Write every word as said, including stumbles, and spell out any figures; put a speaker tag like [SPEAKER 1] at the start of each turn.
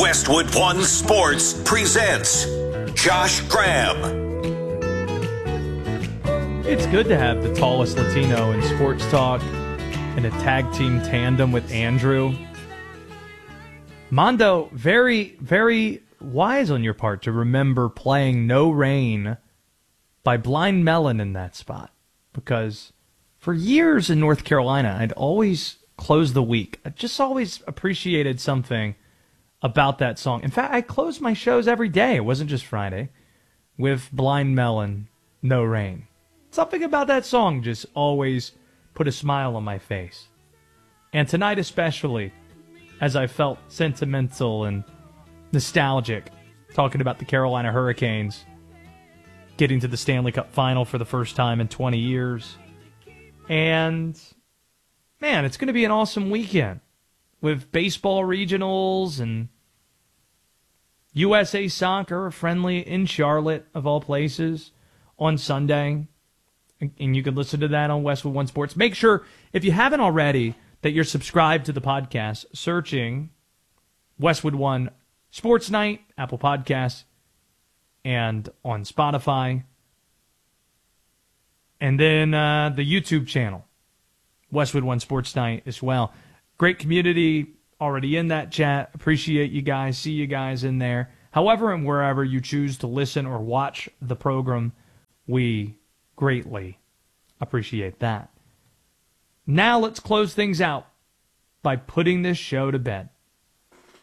[SPEAKER 1] Westwood One Sports presents Josh Graham.
[SPEAKER 2] It's good to have the tallest Latino in sports talk in a tag team tandem with Andrew. Mondo, very, very wise on your part to remember playing No Rain by Blind Melon in that spot. Because for years in North Carolina, I'd always close the week. I just always appreciated something about that song. In fact, I closed my shows every day. It wasn't just Friday. With Blind Melon, No Rain. Something about that song just always put a smile on my face. And tonight especially, as I felt sentimental and nostalgic, talking about the Carolina Hurricanes getting to the Stanley Cup Final for the first time in twenty years. And, man, it's going to be an awesome weekend with baseball regionals and U S A Soccer, friendly in Charlotte, of all places, on Sunday. And you can listen to that on Westwood One Sports. Make sure, if you haven't already, that you're subscribed to the podcast, searching Westwood One Sports Night, Apple Podcasts, and on Spotify. And then uh, the YouTube channel, Westwood One Sports Night as well. Great community already in that chat. Appreciate you guys. See you guys in there. However and wherever you choose to listen or watch the program, we greatly appreciate that. Now let's close things out by putting this show to bed.